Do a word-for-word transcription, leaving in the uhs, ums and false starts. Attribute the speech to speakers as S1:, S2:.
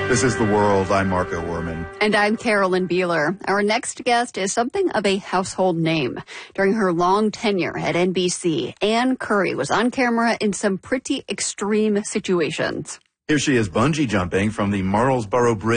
S1: This is The World. I'm Marco Werman.
S2: And I'm Carolyn Beeler. Our next guest is something of a household name. During her long tenure at N B C, Ann Curry was on camera in some pretty extreme situations.
S1: Here she is bungee jumping from the Marlsboro Bridge